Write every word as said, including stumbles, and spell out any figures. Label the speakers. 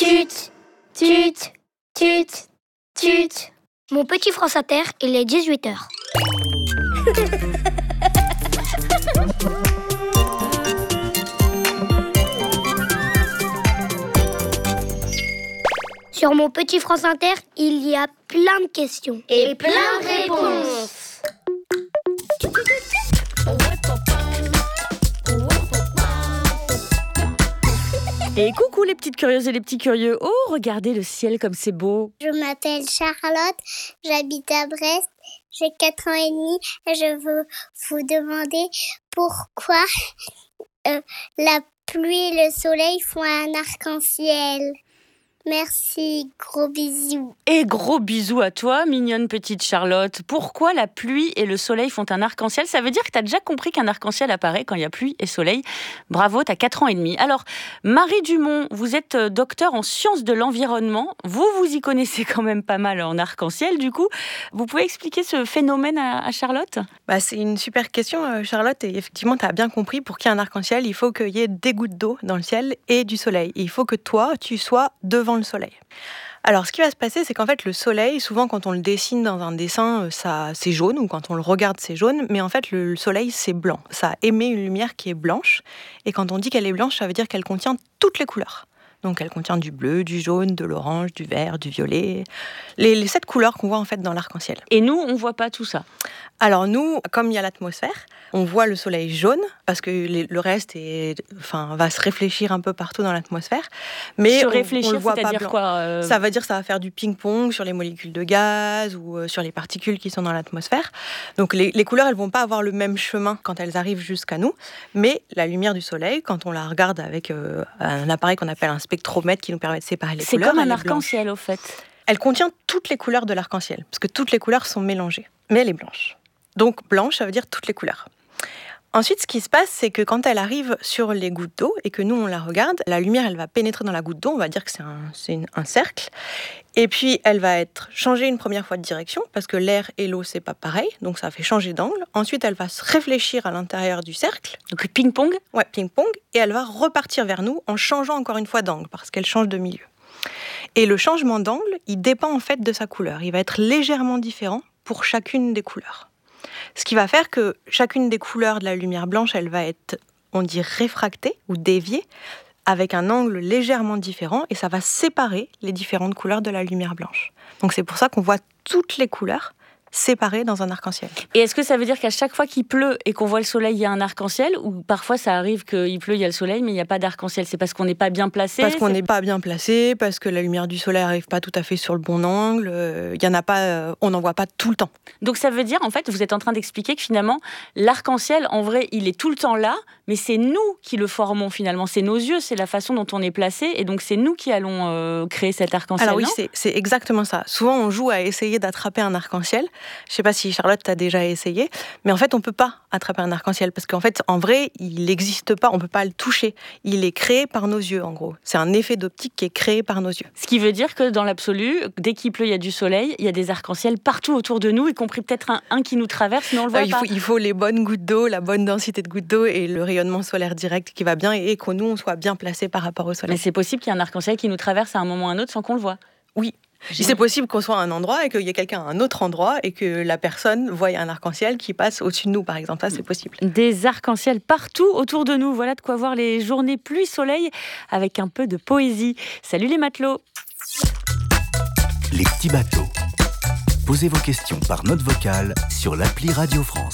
Speaker 1: Tut, tut, tut, tut. Mon petit France Inter, il est dix-huit heures. Sur mon petit France Inter, il y a plein de questions.
Speaker 2: Et plein de réponses.
Speaker 3: Et coucou les petites curieuses et les petits curieux. Oh, regardez le ciel comme c'est beau.
Speaker 4: Je m'appelle Charlotte, j'habite à Brest, j'ai quatre ans et demi et je veux vous demander pourquoi euh, la pluie et le soleil font un arc-en-ciel. Merci, gros bisous.
Speaker 3: Et gros bisous à toi, mignonne petite Charlotte. Pourquoi la pluie et le soleil font un arc-en-ciel ? Ça veut dire que tu as déjà compris qu'un arc-en-ciel apparaît quand il y a pluie et soleil. Bravo, tu as quatre ans et demi. Alors, Marie Dumont, vous êtes docteur en sciences de l'environnement. Vous, vous y connaissez quand même pas mal en arc-en-ciel, du coup. Vous pouvez expliquer ce phénomène à, à Charlotte ?
Speaker 5: Bah, c'est une super question, Charlotte. Et effectivement, tu as bien compris, pour qu'il y ait un arc-en-ciel, il faut qu'il y ait des gouttes d'eau dans le ciel et du soleil. Et il faut que toi, tu sois devant le soleil. Alors, ce qui va se passer, c'est qu'en fait, le soleil, souvent, quand on le dessine dans un dessin, ça, c'est jaune, ou quand on le regarde, c'est jaune, mais en fait, le soleil, c'est blanc. Ça émet une lumière qui est blanche, et quand on dit qu'elle est blanche, ça veut dire qu'elle contient toutes les couleurs. Donc, elle contient du bleu, du jaune, de l'orange, du vert, du violet, les, les sept couleurs qu'on voit en fait dans l'arc-en-ciel.
Speaker 3: Et nous, on voit pas tout ça.
Speaker 5: Alors nous, comme il y a l'atmosphère, on voit le soleil jaune parce que les, le reste est, enfin, va se réfléchir un peu partout dans l'atmosphère. Mais
Speaker 3: se
Speaker 5: on,
Speaker 3: réfléchir,
Speaker 5: on le voit
Speaker 3: c'est-à-dire
Speaker 5: pas
Speaker 3: quoi euh...
Speaker 5: Ça veut dire que ça va faire du ping-pong sur les molécules de gaz ou euh, sur les particules qui sont dans l'atmosphère. Donc les, les couleurs, elles vont pas avoir le même chemin quand elles arrivent jusqu'à nous. Mais la lumière du soleil, quand on la regarde avec euh, un appareil qu'on appelle un spectromètre qui nous permet de séparer les
Speaker 3: c'est
Speaker 5: couleurs,
Speaker 3: c'est comme un arc-en-ciel au fait.
Speaker 5: Elle contient toutes les couleurs de l'arc-en-ciel parce que toutes les couleurs sont mélangées. Mais elle est blanche. Donc blanche, ça veut dire toutes les couleurs. Ensuite, ce qui se passe, c'est que quand elle arrive sur les gouttes d'eau et que nous, on la regarde, la lumière, elle va pénétrer dans la goutte d'eau, on va dire que c'est un, c'est une, un cercle. Et puis, elle va être changée une première fois de direction, parce que l'air et l'eau, c'est pas pareil, donc ça fait changer d'angle. Ensuite, elle va se réfléchir à l'intérieur du cercle.
Speaker 3: Donc ping-pong ?
Speaker 5: Ouais, ping-pong. Et elle va repartir vers nous en changeant encore une fois d'angle, parce qu'elle change de milieu. Et le changement d'angle, il dépend en fait de sa couleur. Il va être légèrement différent pour chacune des couleurs. Ce qui va faire que chacune des couleurs de la lumière blanche, elle va être, on dit, réfractée ou déviée avec un angle légèrement différent et ça va séparer les différentes couleurs de la lumière blanche. Donc c'est pour ça qu'on voit toutes les couleurs séparées dans un arc-en-ciel.
Speaker 3: Et est-ce que ça veut dire qu'à chaque fois qu'il pleut et qu'on voit le soleil, il y a un arc-en-ciel ? Ou parfois ça arrive qu'il pleut, il y a le soleil, mais il n'y a pas d'arc-en-ciel ? C'est parce qu'on n'est pas bien placé ?
Speaker 5: Parce qu'on
Speaker 3: c'est...
Speaker 5: n'est pas bien placé, parce que la lumière du soleil n'arrive pas tout à fait sur le bon angle. Euh, y en a pas, euh, on n'en voit pas tout le temps.
Speaker 3: Donc ça veut dire, en fait, vous êtes en train d'expliquer que finalement, l'arc-en-ciel, en vrai, il est tout le temps là, mais c'est nous qui le formons finalement. C'est nos yeux, c'est la façon dont on est placé, et donc c'est nous qui allons euh, créer cet arc-en-ciel.
Speaker 5: Alors oui,
Speaker 3: non
Speaker 5: c'est, c'est exactement ça. Souvent, on joue à essayer d'attraper un arc-en-ciel. Je ne sais pas si Charlotte t'a déjà essayé, mais en fait, on ne peut pas attraper un arc-en-ciel, parce qu'en fait, en vrai, il n'existe pas, on ne peut pas le toucher. Il est créé par nos yeux, en gros. C'est un effet d'optique qui est créé par nos yeux.
Speaker 3: Ce qui veut dire que dans l'absolu, dès qu'il pleut, il y a du soleil, il y a des arcs-en-ciel partout autour de nous, y compris peut-être un, un qui nous traverse, mais on le voit
Speaker 5: euh, il
Speaker 3: pas.
Speaker 5: Faut, il faut les bonnes gouttes d'eau, la bonne densité de gouttes d'eau et le rayonnement solaire direct qui va bien et que nous, on soit bien placés par rapport au soleil.
Speaker 3: Mais c'est possible qu'il y ait un arc-en-ciel qui nous traverse à un moment ou à un autre sans qu'on le voit.
Speaker 5: Oui. C'est possible qu'on soit à un endroit et qu'il y ait quelqu'un à un autre endroit et que la personne voie un arc-en-ciel qui passe au-dessus de nous, par exemple. Ça, c'est possible.
Speaker 3: Des arcs-en-ciel partout autour de nous. Voilà de quoi voir les journées pluie-soleil avec un peu de poésie. Salut les matelots.
Speaker 6: Les petits bateaux. Posez vos questions par note vocale sur l'appli Radio France.